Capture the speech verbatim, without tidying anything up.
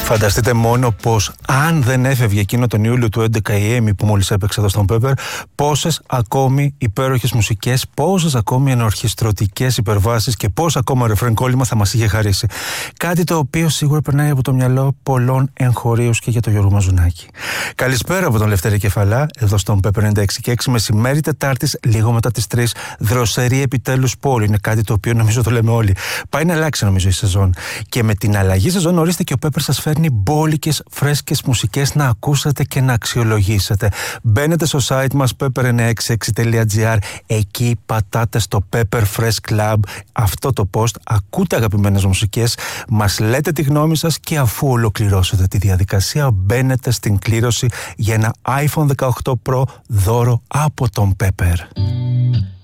Φανταστείτε μόνο πως αν δεν έφευγε εκείνο τον Ιούλιο του έντεκα η Amy που μόλις έπαιξε εδώ στον Pepper, πόσες ακόμη υπέροχες μουσικές, πόσες ακόμη ενορχιστρωτικές υπερβάσεις και πόσα ακόμα ρεφρέν κόλλημα θα μας είχε χαρίσει. Κάτι το οποίο σίγουρα περνάει από το μυαλό πολλών εγχωρίους και για τον Γιώργο Μαζουνάκη. Καλησπέρα από τον Λευτέρη Κεφαλά, εδώ στον Pepper ενενήντα έξι και έξι μεσημέρι Τετάρτης, λίγο μετά τις τρεις. Δροσερή επιτέλους πόλη. Είναι κάτι το οποίο νομίζω το λέμε όλοι. Πάει να αλλάξει νομίζω η σεζόν. Και με την αλλαγή σεζόν ορίστε και ο Pepper σας φέρνει μπόλικες, φρέσκες μουσικές να ακούσετε και να αξιολογήσετε. Μπαίνετε στο site μας pepper εννιακόσια εξήντα έξι τελεία gr. Εκεί πατάτε στο Pepper Fresh Club αυτό το post, ακούτε αγαπημένες μουσικές, μας λέτε τη γνώμη σας και αφού ολοκληρώσετε τη διαδικασία μπαίνετε στην κλήρωση για ένα άιφον δεκαοκτώ Pro δώρο από τον Pepper.